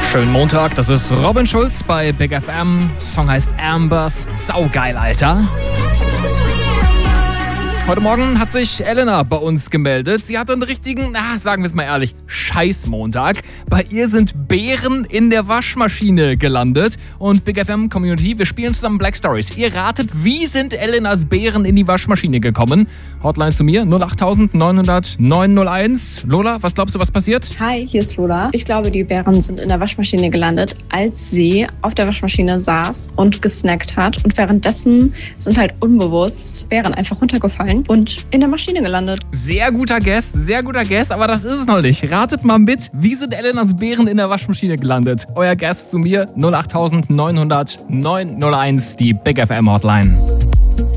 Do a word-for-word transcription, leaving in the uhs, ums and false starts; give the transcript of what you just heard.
Schönen Montag, das ist Robin Schulz bei Big F M. Song heißt Ambers. Saugeil, Alter. Heute Morgen hat sich Elena bei uns gemeldet. Sie hatte einen richtigen, na, sagen wir es mal ehrlich, Scheiß-Montag. Bei ihr sind Beeren in der Waschmaschine gelandet. Und Big F M Community, wir spielen zusammen Black Stories. Ihr ratet, wie sind Elenas Beeren in die Waschmaschine gekommen? Hotline zu mir, null acht neun null null neun null eins. Lola, was glaubst du, was passiert? Hi, hier ist Lola. Ich glaube, die Beeren sind in der Waschmaschine gelandet, als sie auf der Waschmaschine saß und gesnackt hat. Und währenddessen sind halt unbewusst Beeren einfach runtergefallen und in der Maschine gelandet. Sehr guter Guess, sehr guter Guess, aber das ist es noch nicht. Ratet mal mit, wie sind Elenas Beeren in der Waschmaschine gelandet? Euer Guess zu mir, null acht neun null null neun null eins, die Big F M Hotline.